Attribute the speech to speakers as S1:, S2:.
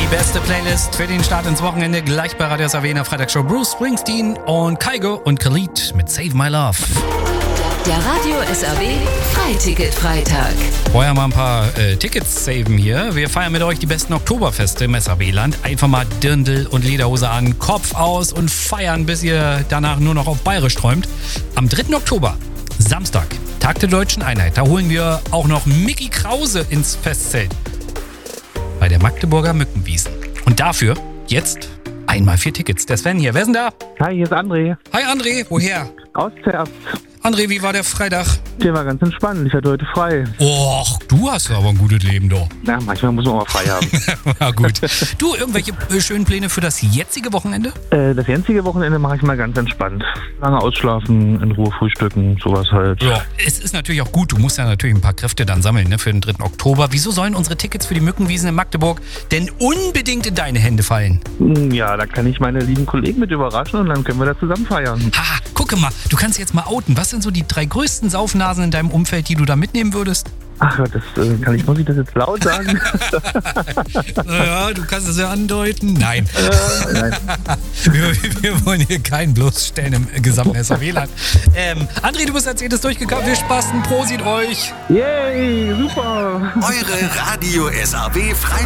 S1: Die beste Playlist für den Start ins Wochenende gleich bei Radio SAW in der Freitagshow. Bruce Springsteen und Kygo und Khalid mit Save My Love.
S2: Der Radio SAW Freiticket-Freitag.
S1: Vorher mal ein paar Tickets saven hier. Wir feiern mit euch die besten Oktoberfeste im SAW-Land. Einfach mal Dirndl und Lederhose an, Kopf aus und feiern, bis ihr danach nur noch auf Bayerisch träumt. Am 3. Oktober, Samstag, Tag der Deutschen Einheit. Da holen wir auch noch Mickey Krause ins Festzelt. Bei der Magdeburger Mückenwiesen. Und dafür jetzt einmal 4 Tickets. Der Sven hier. Wer ist denn da?
S3: Hi, hier ist André.
S1: Hi André, woher?
S3: Aus Zerbst.
S1: André, wie war der Freitag?
S3: Der war ganz entspannt. Ich hatte heute frei.
S1: Och, du hast aber ein gutes Leben, doch.
S3: Na, manchmal muss man auch mal frei haben.
S1: Ja, gut. Du, irgendwelche schönen Pläne für das jetzige Wochenende?
S3: Das jetzige Wochenende mache ich mal ganz entspannt. Lange ausschlafen, in Ruhe frühstücken, sowas halt.
S1: Ja, es ist natürlich auch gut. Du musst ja natürlich ein paar Kräfte dann sammeln, ne, für den 3. Oktober. Wieso sollen unsere Tickets für die Mückenwiesen in Magdeburg denn unbedingt in deine Hände fallen?
S3: Ja, da kann ich meine lieben Kollegen mit überraschen und dann können wir da zusammen feiern.
S1: Haha, gucke mal, du kannst jetzt mal outen. Was sind so die 3 größten Saufnasen in deinem Umfeld, die du da mitnehmen würdest?
S3: Ach, das muss ich das jetzt laut sagen?
S1: Naja, du kannst es ja andeuten. Nein.
S3: Nein.
S1: Wir wollen hier keinen bloßstellen im gesamten SAW-Land. André, du bist als jedes durchgekommen. Wir spaßen. Prosit euch.
S3: Yay, super.
S4: Eure Radio SAW